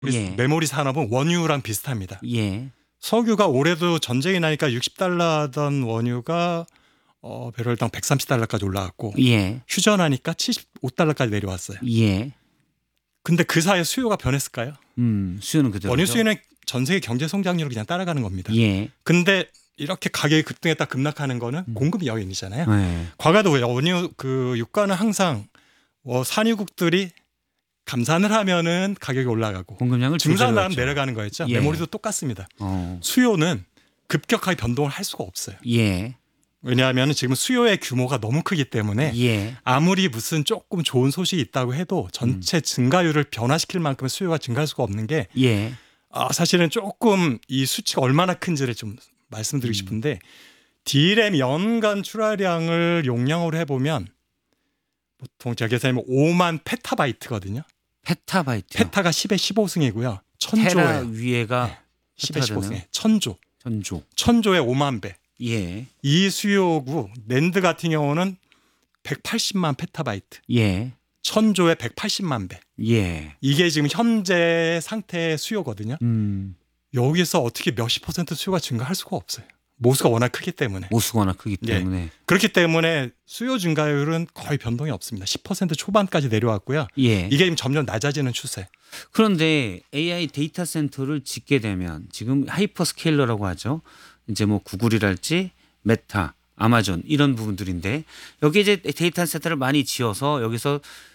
예. 메모리 산업은 원유랑 비슷합니다. 예. 석유가 올해도 전쟁이 나니까 $60 하던 원유가 배럴당 $130까지 올라갔고 예. 휴전하니까 $75까지 내려왔어요. 예. 근데 그 사이에 수요가 변했을까요? 수요는 그대로죠. 원유 수요는 전 세계 경제 성장률을 그냥 따라가는 겁니다. 예. 근데 이렇게 가격이 급등했다 급락하는 거는 공급 여인이잖아요. 예. 과거도 원유 그 유가는 항상 산유국들이 감산을 하면은 가격이 올라가고 공급량을 증산하면 조절해왔죠. 내려가는 거였죠. 예. 메모리도 똑같습니다. 수요는 급격하게 변동을 할 수가 없어요. 예. 왜냐하면 지금 수요의 규모가 너무 크기 때문에 예. 아무리 무슨 조금 좋은 소식이 있다고 해도 전체 증가율을 변화시킬 만큼의 수요가 증가할 수가 없는 게 예. 사실은 조금 이 수치가 얼마나 큰지를 좀 말씀드리고 싶은데 D램 연간 출하량을 용량으로 해보면 보통 제가 계산하면 5만 페타바이트거든요. 페타바이트. 페타가 10의 15승이고요. 테라 천조예요. 위에가 10의 페타잖아요. 15승에 천조. 천조. 천조의 5만 배. 예. 이 수요구 낸드 같은 경우는 180만 페타바이트. 예. 천조의 180만 배. 예. 이게 지금 현재 상태의 수요거든요. 여기서 어떻게 몇십 퍼센트 수요가 증가할 수가 없어요. 모수가 워낙 크기 때문에. 모수가 워낙 크기 때문에. 그렇기 때문에 수요 증가율은 거의 변동이 없습니다. 10% 초반까지 내려왔고요. 예. 이게 지금 점점 낮아지는 추세. 그런데 AI 데이터 센터를 짓게 되면 지금 하이퍼스케일러라고 하죠. 이제 뭐 구글이랄지 메타, 아마존 이런 부분들인데 여기 이제 데이터 센터를 많이 지어서 여기서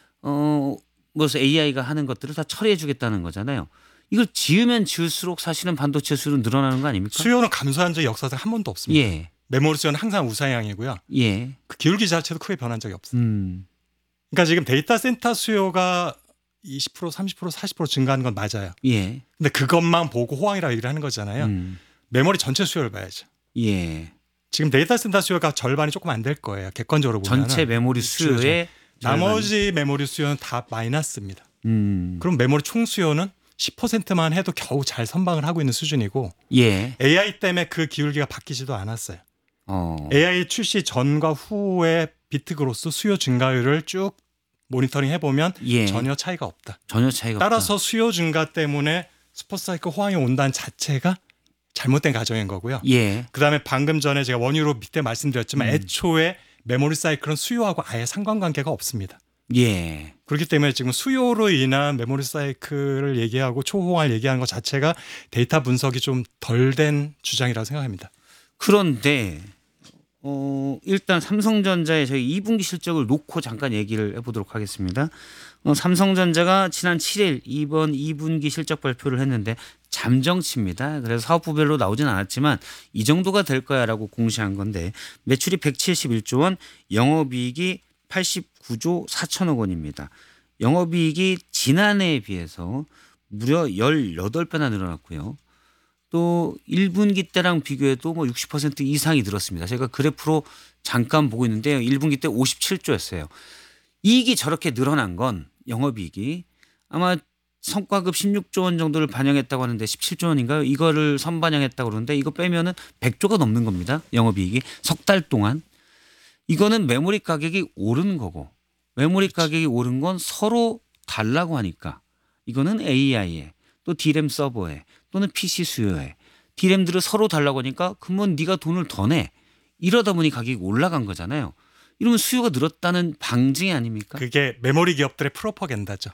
무슨 AI가 하는 것들을 다 처리해 주겠다는 거잖아요. 이걸 지으면 지을수록 사실은 반도체 수요는 늘어나는 거 아닙니까? 수요는 감소한 적이 역사상 한 번도 없습니다. 예. 메모리 수요는 항상 우상향이고요. 예. 그 기울기 자체도 크게 변한 적이 없어요. 음. 그러니까 지금 데이터 센터 수요가 20%, 30%, 40% 증가하는 건 맞아요. 예. 근데 그것만 보고 호황이라고 얘기를 하는 거잖아요. 메모리 전체 수요를 봐야죠. 예. 지금 데이터 센터 수요가 절반이 조금 안 될 거예요. 객관적으로 보면. 전체 메모리 수요의 나머지 메모리 수요는 다 마이너스입니다. 그럼 메모리 총 수요는 10%만 해도 겨우 잘 선방을 하고 있는 수준이고 예. AI 때문에 그 기울기가 바뀌지도 않았어요. AI 출시 전과 후의 비트 그로스 수요 증가율을 쭉 모니터링 해보면 예. 전혀 차이가 없다. 전혀 차이가 따라서 없다. 수요 증가 때문에 슈퍼사이클 호황이 온다는 자체가 잘못된 가정인 거고요. 예. 그다음에 방금 전에 제가 원유로 밑에 말씀드렸지만 애초에 메모리 사이클은 수요하고 아예 상관관계가 없습니다. 예. 그렇기 때문에 지금 수요로 인한 메모리 사이클을 얘기하고 초호황을 얘기하는 것 자체가 데이터 분석이 좀 덜 된 주장이라고 생각합니다. 그런데 일단 삼성전자의 저희 2분기 실적을 놓고 잠깐 얘기를 해보도록 하겠습니다. 삼성전자가 지난 7일 이번 2분기 실적 발표를 했는데 잠정치입니다. 그래서 사업부별로 나오진 않았지만 이 정도가 될 거야라고 공시한 건데 매출이 171조 원, 영업이익이 89조 4천억 원입니다. 영업이익이 지난해에 비해서 무려 18배나 늘어났고요. 또 1분기 때랑 비교해도 뭐 60% 이상이 늘었습니다. 제가 그래프로 잠깐 보고 있는데요. 1분기 때 57조였어요. 이익이 저렇게 늘어난 건 영업이익이 아마 성과급 16조 원 정도를 반영했다고 하는데 17조 원인가요? 이거를 선반영했다고 그러는데 이거 빼면은 100조가 넘는 겁니다. 영업이익이 석 달 동안. 이거는 메모리 가격이 오른 거고 메모리 가격이 오른 건 서로 달라고 하니까 이거는 AI에 또 D램 서버에 또는 PC 수요에 D램들을 서로 달라고 하니까 그러면 네가 돈을 더 내. 이러다 보니 가격이 올라간 거잖아요. 이러면 수요가 늘었다는 방증이 아닙니까? 그게 메모리 기업들의 프로파간다죠.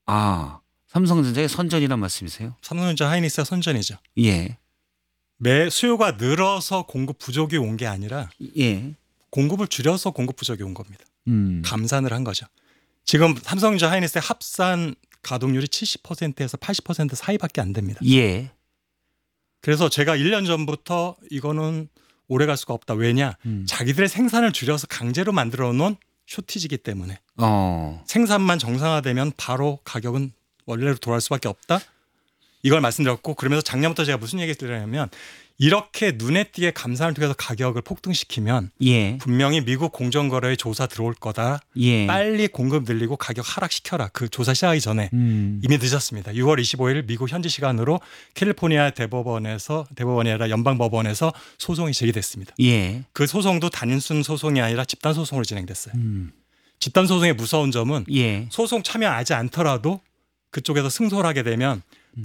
삼성전자의 선전이란 말씀이세요? 삼성전자 하이닉스가 선전이죠. 예. 수요가 늘어서 공급 부족이 온 게 아니라 예. 공급을 줄여서 공급 부족이 온 겁니다. 감산을 한 거죠. 지금 삼성전자 하이닉스의 합산 가동률이 70%에서 80% 사이밖에 안 됩니다. 예. 그래서 제가 1년 전부터 이거는 오래 갈 수가 없다. 왜냐? 자기들의 생산을 줄여서 강제로 만들어 놓은 쇼티지기 때문에 생산만 정상화되면 바로 가격은 원래로 돌아갈 수밖에 없다. 이걸 말씀드렸고 그러면서 작년부터 제가 무슨 얘기를 드리냐면 이렇게 눈에 띄게 감산을 통해서 가격을 폭등시키면 예. 분명히 미국 공정거래에 조사 들어올 거다. 예. 빨리 공급 늘리고 가격 하락시켜라. 그 조사 시작하기 전에 이미 늦었습니다. 6월 25일 미국 현지 시간으로 캘리포니아 대법원이 아니라 연방법원에서 소송이 제기됐습니다. 예. 그 소송도 단순 소송이 아니라 집단 소송으로 진행됐어요. 집단 소송의 무서운 점은 예. 소송 참여하지 않더라도 그쪽에서 승소를 하게 되면